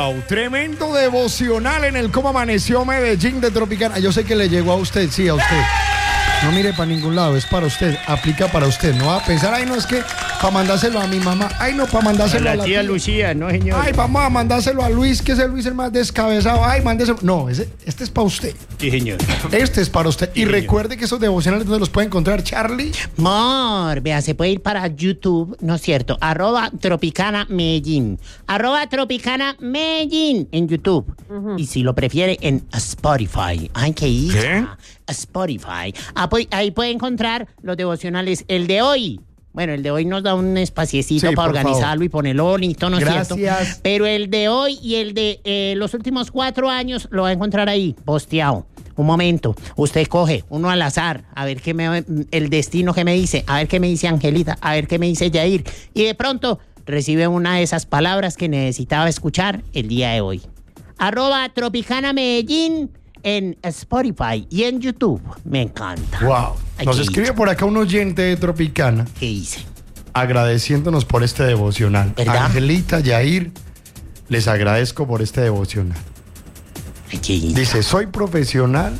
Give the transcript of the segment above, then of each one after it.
Wow, tremendo devocional en el Cómo Amaneció Medellín de Tropicana. Yo sé que le llegó a usted, sí, a usted. No mire para ningún lado, es para usted, aplica para usted. No va a pensar, ay, no, es que para mandárselo a mi mamá, ay, no, para mandárselo a la tía Lucía, no, señor. Ay, vamos a mandárselo a Luis, que es el Luis el más descabezado. Ay, mándeselo. No, este es para usted. Sí, señor. Este es para usted. Sí, y señor. Recuerde que esos devocionales, ¿dónde los puede encontrar, Charlie? Mor, vea, se puede ir para YouTube, ¿no es cierto? @Tropicana Medellín. @Tropicana Medellín en YouTube. Y si lo prefiere, en Spotify. Ay, qué hija. ¿Qué? Spotify. Ahí puede encontrar los devocionales. El de hoy. Bueno, el de hoy nos da un espaciecito Sí, para por organizarlo favor. y ponerlo bonito, ¿no es cierto? Gracias. Pero el de hoy y el de los últimos 4 años lo va a encontrar ahí, posteado. Un momento, usted coge uno al azar, a ver el destino que me dice, a ver qué me dice Angelita, a ver qué me dice Yair. Y de pronto recibe una de esas palabras que necesitaba escuchar el día de hoy. @Tropicana Medellín en Spotify y en YouTube. Me encanta. Wow. Ay, Nos qué escribe dicha. por acá un oyente de Tropicana ¿Qué dice? agradeciéndonos por este devocional. ¿Verdad? Angelita, Yair, les agradezco por este devocional. Ay, qué dicha. Dice, soy profesional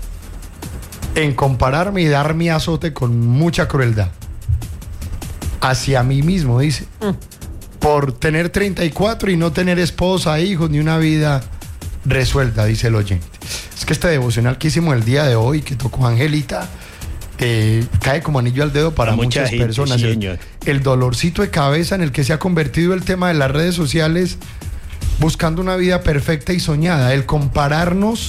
en compararme y dar mi azote con mucha crueldad. Hacia mí mismo, dice. Por tener 34 y no tener esposa, hijos, ni una vida resuelta, dice el oyente. Es que este devocional que hicimos el día de hoy, que tocó Angelita, cae como anillo al dedo para mucha muchas gente, personas. sí, señor. El dolorcito de cabeza en el que se ha convertido el tema de las redes sociales, buscando una vida perfecta y soñada, el compararnos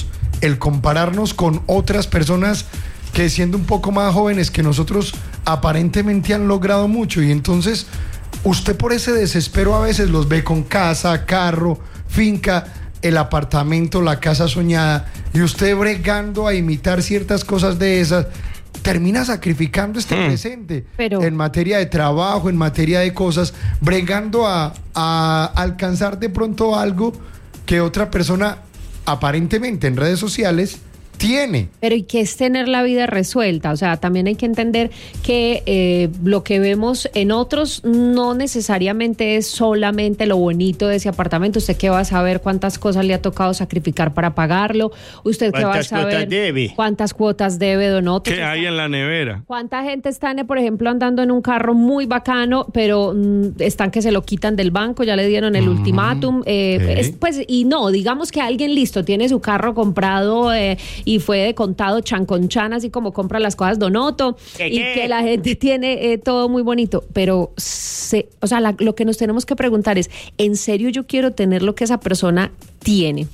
con otras personas que siendo un poco más jóvenes que nosotros aparentemente han logrado mucho, y entonces usted por ese desespero a veces los ve con casa, carro, finca, el apartamento, la casa soñada, y usted bregando a imitar ciertas cosas de esas, termina sacrificando este presente. Pero- en materia de trabajo, en materia de cosas, bregando a alcanzar de pronto algo que otra persona aparentemente en redes sociales tiene. Pero ¿y qué es tener la vida resuelta? O sea, también hay que entender que lo que vemos en otros no necesariamente es solamente lo bonito de ese apartamento. ¿Usted qué va a saber cuántas cosas le ha tocado sacrificar para pagarlo? ¿Usted qué va a ¿Cuántas saber cuotas debe? cuántas cuotas debe, don Otto? ¿Qué hay en la nevera? ¿Cuánta gente está, por ejemplo, andando en un carro muy bacano, pero están que se lo quitan del banco, ya le dieron el ultimátum? Pues, y no, digamos que alguien listo tiene su carro comprado y fue de contado chan con chan, así como compra las cosas Don Otto, y que la gente tiene todo muy bonito, pero o sea, lo que nos tenemos que preguntar es, ¿en serio yo quiero tener lo que esa persona tiene?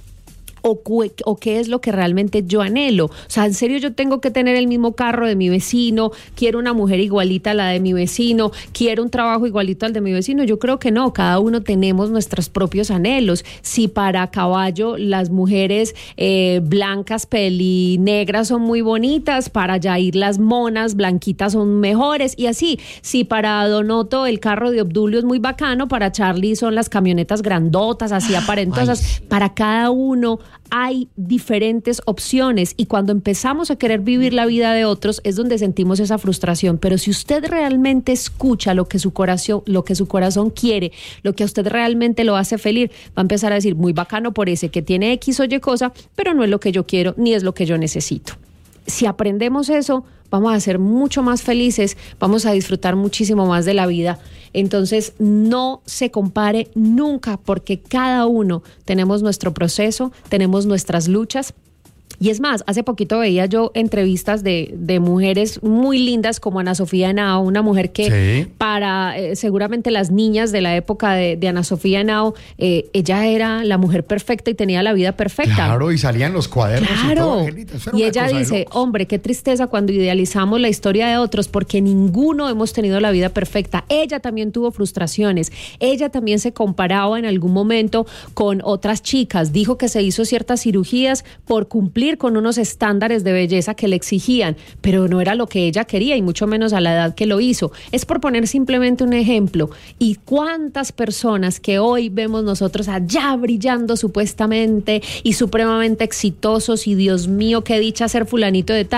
¿O qué es lo que realmente yo anhelo? O sea, ¿en serio yo tengo que tener el mismo carro de mi vecino? ¿Quiero una mujer igualita a la de mi vecino? ¿Quiero un trabajo igualito al de mi vecino? Yo creo que no, cada uno tenemos nuestros propios anhelos. Si para Caballo las mujeres blancas, pelinegras son muy bonitas, para Yair las monas blanquitas son mejores, y así. Si para Don Otto el carro de Obdulio es muy bacano, para Charlie son las camionetas grandotas, así aparentosas. Para cada uno hay diferentes opciones, y cuando empezamos a querer vivir la vida de otros es donde sentimos esa frustración. Pero si usted realmente escucha lo que su corazón quiere, lo que a usted realmente lo hace feliz, va a empezar a decir, muy bacano por ese que tiene X o Y cosa, pero no es lo que yo quiero ni es lo que yo necesito. Si aprendemos eso, vamos a ser mucho más felices, vamos a disfrutar muchísimo más de la vida. Entonces, no se compare nunca, porque cada uno tenemos nuestro proceso, tenemos nuestras luchas. Y es más, hace poquito veía yo entrevistas de mujeres muy lindas como Ana Sofía Henao, una mujer que para seguramente las niñas de la época de Ana Sofía Henao, ella era la mujer perfecta y tenía la vida perfecta. Claro, y salían los cuadernos y todo, Angelita. Eso era Y una ella cosa de dice, locos. hombre, qué tristeza cuando idealizamos la historia de otros, porque ninguno hemos tenido la vida perfecta. Ella también tuvo frustraciones, ella también se comparaba en algún momento con otras chicas, dijo que se hizo ciertas cirugías por cumplir con unos estándares de belleza que le exigían, pero no era lo que ella quería, y mucho menos a la edad que lo hizo. Es por poner simplemente un ejemplo. Y cuántas personas que hoy vemos nosotros allá brillando supuestamente y supremamente exitosos, y Dios mío, qué dicha ser fulanito de tal,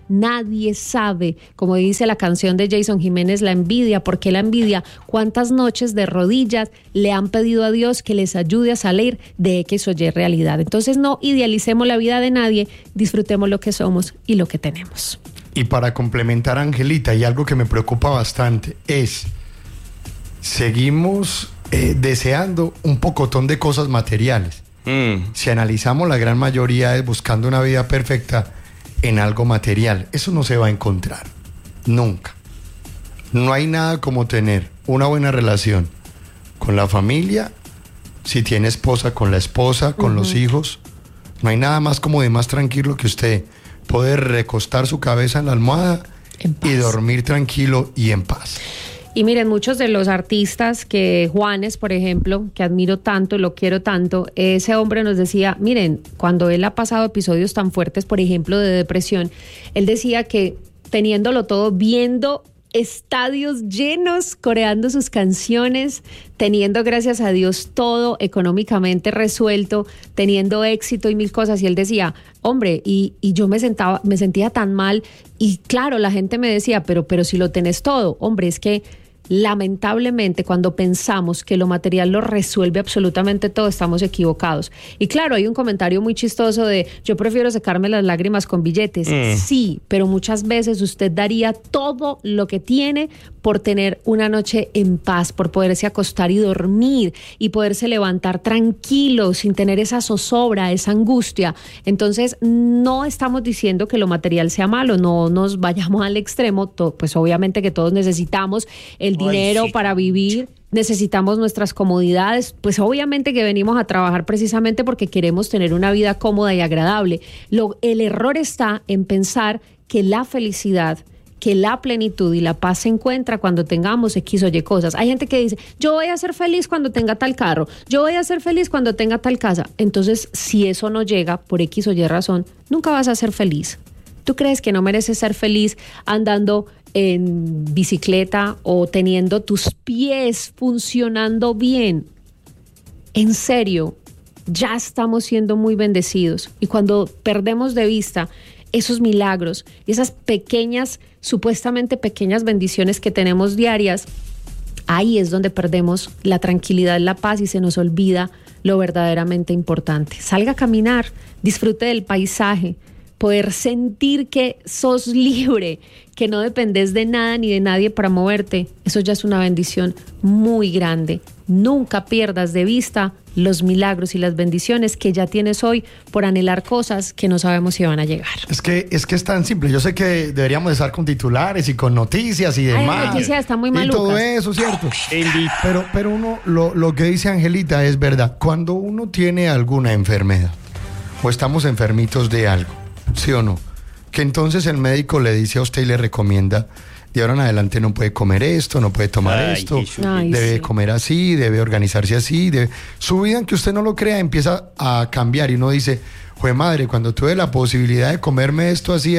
Nadie sabe, como dice la canción de Jason Jiménez, la envidia. ¿Por qué la envidia? ¿Cuántas noches de rodillas le han pedido a Dios que les ayude a salir de X o Y realidad? Entonces no idealicemos la vida de nadie, disfrutemos lo que somos y lo que tenemos. Y para complementar a Angelita, y algo que me preocupa bastante es, seguimos deseando un pocotón de cosas materiales. Si analizamos, la gran mayoría es buscando una vida perfecta en algo material. Eso no se va a encontrar, nunca. No hay nada como tener una buena relación con la familia, si tiene esposa, con la esposa, con los hijos. No hay nada más como de más tranquilo que usted poder recostar su cabeza en la almohada y dormir tranquilo y en paz. Y miren, muchos de los artistas que Juanes, por ejemplo, que admiro tanto, lo quiero tanto, ese hombre nos decía, miren, cuando él ha pasado episodios tan fuertes, por ejemplo, de depresión, él decía que teniéndolo todo, viendo estadios llenos, coreando sus canciones, teniendo, gracias a Dios, todo económicamente resuelto, teniendo éxito y mil cosas, y él decía, hombre, y yo me sentía tan mal, y claro, la gente me decía, pero si lo tenés todo, hombre, es que lamentablemente cuando pensamos que lo material lo resuelve absolutamente todo, estamos equivocados. Y claro, hay un comentario muy chistoso de yo prefiero secarme las lágrimas con billetes. Sí, pero muchas veces usted daría todo lo que tiene por tener una noche en paz, por poderse acostar y dormir y poderse levantar tranquilo sin tener esa zozobra, esa angustia. Entonces no estamos diciendo que lo material sea malo, no nos vayamos al extremo, pues obviamente que todos necesitamos el dinero para vivir, necesitamos nuestras comodidades, pues obviamente que venimos a trabajar precisamente porque queremos tener una vida cómoda y agradable. El error está en pensar que la felicidad, que la plenitud y la paz se encuentra cuando tengamos X o Y cosas. Hay gente que dice, yo voy a ser feliz cuando tenga tal carro, yo voy a ser feliz cuando tenga tal casa. Entonces, si eso no llega por X o Y razón, nunca vas a ser feliz. ¿Tú crees que no mereces ser feliz andando en bicicleta o teniendo tus pies funcionando bien? En serio, ya estamos siendo muy bendecidos. Y cuando perdemos de vista esos milagros y esas pequeñas, supuestamente pequeñas bendiciones que tenemos diarias, ahí es donde perdemos la tranquilidad, la paz y se nos olvida lo verdaderamente importante. Salga a caminar, disfrute del paisaje, poder sentir que sos libre, que no dependes de nada ni de nadie para moverte, eso ya es una bendición muy grande. Nunca pierdas de vista los milagros y las bendiciones que ya tienes hoy por anhelar cosas que no sabemos si van a llegar. Es que es tan simple. Yo sé que deberíamos estar con titulares y con noticias y demás. Las noticias están muy malucas. Y todo eso, ¿cierto? Pero uno, lo que dice Angelita es verdad. Cuando uno tiene alguna enfermedad o estamos enfermitos de algo, ¿sí o no? Que entonces el médico le dice a usted y le recomienda, de ahora en adelante no puede comer esto, no puede tomar esto, debe comer así, debe organizarse así, su vida, aunque usted no lo crea, empieza a cambiar y uno dice, jue madre, cuando tuve la posibilidad de comerme esto así,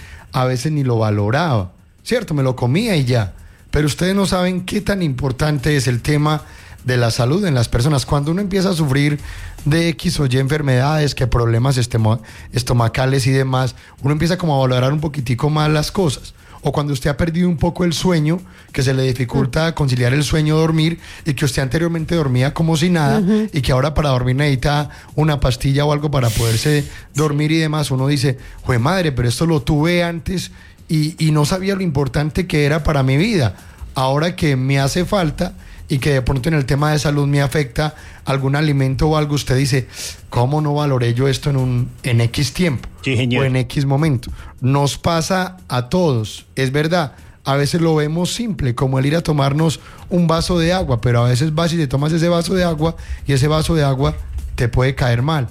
a veces ni lo valoraba, ¿cierto? Me lo comía y ya, pero ustedes no saben qué tan importante es el tema de la salud en las personas. Cuando uno empieza a sufrir de X o Y enfermedades, que problemas estomacales y demás, uno empieza como a valorar un poquitico más las cosas. O cuando usted ha perdido un poco el sueño, que se le dificulta conciliar el sueño, dormir, y que usted anteriormente dormía como si nada, y que ahora para dormir necesita una pastilla o algo para poderse dormir y demás, uno dice, jue madre, pero esto lo tuve antes y no sabía lo importante que era para mi vida. Ahora que me hace falta y que de pronto en el tema de salud me afecta algún alimento o algo, usted dice, ¿cómo no valoré yo esto en X tiempo? Sí, señor. O en X momento. Nos pasa a todos, es verdad. A veces lo vemos simple, como el ir a tomarnos un vaso de agua, pero a veces vas y te tomas ese vaso de agua y ese vaso de agua te puede caer mal.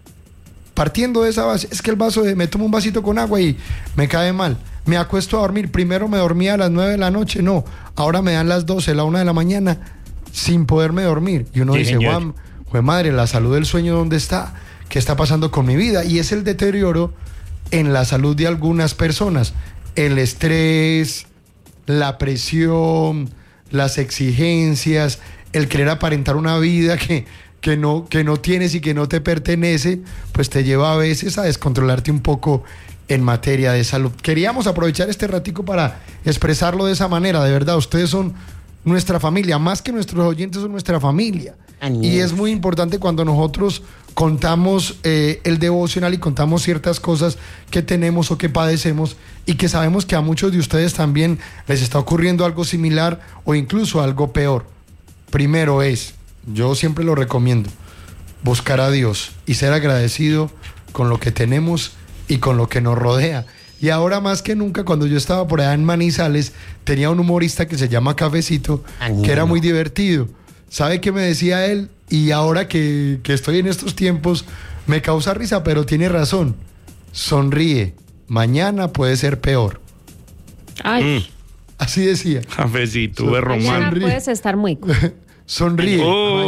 Partiendo de esa base, es que me tomo un vasito con agua y me cae mal. Me acuesto a dormir, primero me dormía a las 9 de la noche, no, ahora me dan las 12, la 1 de la mañana, sin poderme dormir. Y uno dice, jue madre, la salud del sueño, ¿dónde está? ¿Qué está pasando con mi vida? Y es el deterioro en la salud de algunas personas. El estrés, la presión, las exigencias, el querer aparentar una vida que no tienes y que no te pertenece, pues te lleva a veces a descontrolarte un poco en materia de salud. Queríamos aprovechar este ratico para expresarlo de esa manera. De verdad, ustedes son nuestra familia, más que nuestros oyentes son nuestra familia. Y es muy importante cuando nosotros contamos el devocional y contamos ciertas cosas que tenemos o que padecemos y que sabemos que a muchos de ustedes también les está ocurriendo algo similar o incluso algo peor. Primero yo siempre lo recomiendo, buscar a Dios y ser agradecido con lo que tenemos y con lo que nos rodea. Y ahora más que nunca, cuando yo estaba por allá en Manizales, tenía un humorista que se llama Cafecito, que era muy divertido. ¿Sabe qué me decía él? Y ahora que estoy en estos tiempos, me causa risa, pero tiene razón. Sonríe, mañana puede ser peor. Ay. Así decía. Cafecito de román. Mañana puedes estar muy... Sonríe.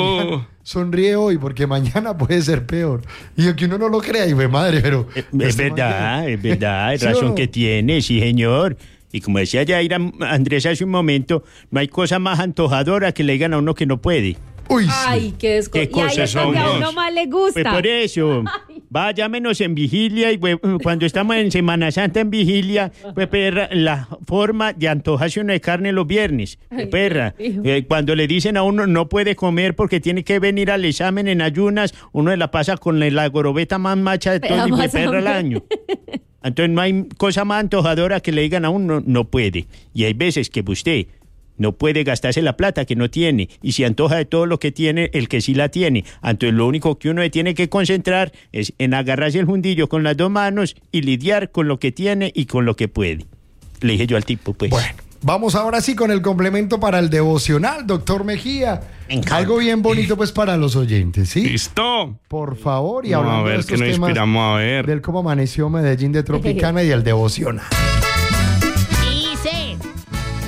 Sonríe hoy porque mañana puede ser peor. Y que uno no lo crea, y ve madre, pero... Es verdad, hay ¿Sí razón o no? que tiene, sí señor. Y como decía Yaira Andrés hace un momento, no hay cosa más antojadora que le digan a uno que no puede. Uy, sí. Ay, qué ¿Qué y ahí cosas es donde a somos? uno más le gusta. Pues por eso, váyamenos en vigilia y cuando estamos en Semana Santa en vigilia, pues perra, la forma de antojarse uno de carne los viernes, Ay, perra. hijo. Cuando le dicen a uno no puede comer porque tiene que venir al examen en ayunas, uno se la pasa con la gorobeta más macha de todo el hijo de perra al año. Entonces no hay cosa más antojadora que le digan a uno no puede. Y hay veces que usted no puede gastarse la plata que no tiene y se antoja de todo lo que tiene el que sí la tiene. Entonces lo único que uno tiene que concentrar es en agarrarse el fundillo con las dos manos y lidiar con lo que tiene y con lo que puede. Le dije yo al tipo, pues. Bueno, vamos ahora sí con el complemento para el devocional, doctor Mejía. Algo bien bonito pues para los oyentes, ¿sí? ¿Listo? Por favor, y Vamos hablando a ver de qué estos nos temas inspiramos a ver. del cómo amaneció Medellín de Tropicana y el devocional.